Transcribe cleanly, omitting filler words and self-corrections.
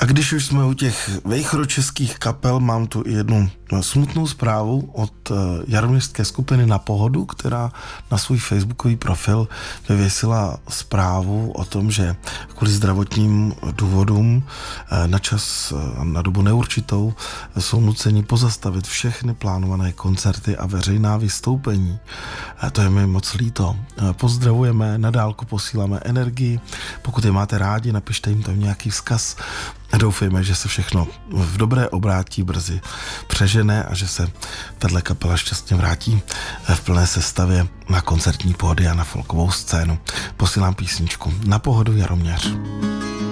když už jsme u těch vejchodočeských kapel, mám tu i jednu smutnou zprávu od jaroměřské skupiny Na pohodu, která na svůj facebookový profil vyvěsila zprávu o tom, že kvůli zdravotním důvodům na dobu neurčitou jsou nuceni pozastavit všechny plánované koncerty a veřejná vystoupení. To je mi moc líto. Pozdravujeme, na dálku posíláme energii. Pokud je máte rádi, napište jim tam nějaký vzkaz. Doufejme, že se všechno v dobré obrátí brzy přežene a že se tato kapela šťastně vrátí v plné sestavě na koncertní pódy a na folkovou scénu. Posílám písničku Na pohodu, Jaroměř.